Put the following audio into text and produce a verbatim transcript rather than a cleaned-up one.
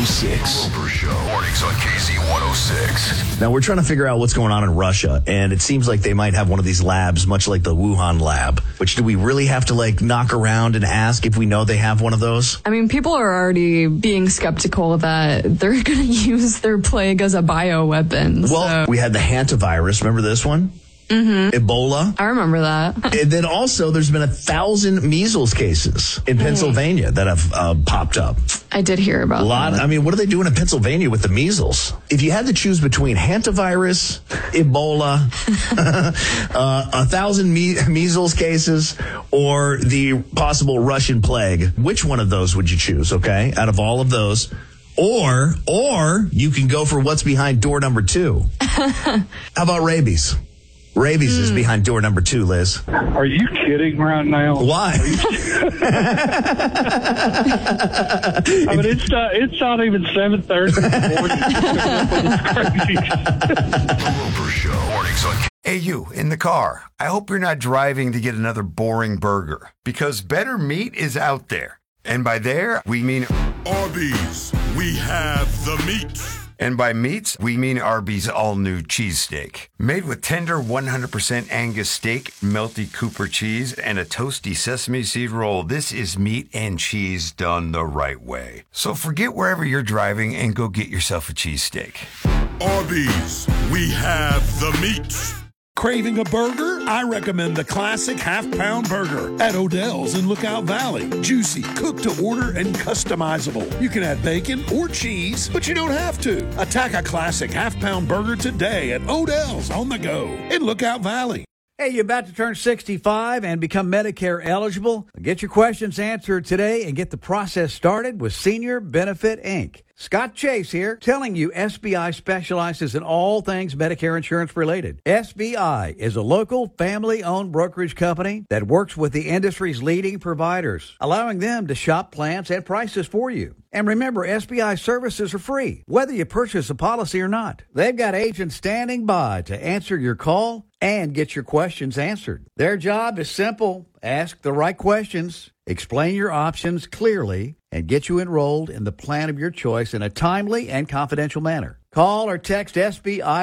six. Roper Show. Mornings on K Z one oh six. Now, we're trying to figure out what's going on in Russia, and it seems like they might have one of these labs, much like the Wuhan lab. Which, do we really have to, like, knock around and ask if we know they have one of those? I mean, people are already being skeptical that they're going to use their plague as a bioweapon. Well, so. we had the hantavirus. Remember this one? Mm-hmm. Ebola. I remember that. And then also, there's been a thousand measles cases in Pennsylvania that have uh, popped up. I did hear about a lot. that. I mean, what are they doing in Pennsylvania with the measles? If you had to choose between hantavirus, Ebola, uh, a thousand me- measles cases, or the possible Russian plague, which one of those would you choose? Okay, out of all of those. Or, or you can go for what's behind door number two. How about rabies? Rabies mm. is behind door number two, Liz. Are you kidding right now? Why? I mean, it's not, it's not even seven thirty in the morning. The Roper Show. Mornings on Hey, you, in the car. I hope you're not driving to get another boring burger, because better meat is out there. And by there, we mean Arby's. We have the meat. And by meats, we mean Arby's all-new cheesesteak. Made with tender one hundred percent Angus steak, melty Cooper cheese, and a toasty sesame seed roll, this is meat and cheese done the right way. So forget wherever you're driving and go get yourself a cheesesteak. Arby's, we have the meat. Craving a burger? I recommend the classic half-pound burger at Odell's in Lookout Valley. Juicy, cooked to order, and customizable. You can add bacon or cheese, but you don't have to. Attack a classic half-pound burger today at Odell's on the go in Lookout Valley. Hey, you about to turn sixty-five and become Medicare eligible? Get your questions answered today and get the process started with Senior Benefit Incorporated. Scott Chase here, telling you S B I specializes in all things Medicare insurance related. S B I is a local family-owned brokerage company that works with the industry's leading providers, allowing them to shop plans and prices for you. And remember, S B I services are free, whether you purchase a policy or not. They've got agents standing by to answer your call and get your questions answered. Their job is simple. Ask the right questions, explain your options clearly, and get you enrolled in the plan of your choice in a timely and confidential manner. Call or text S B I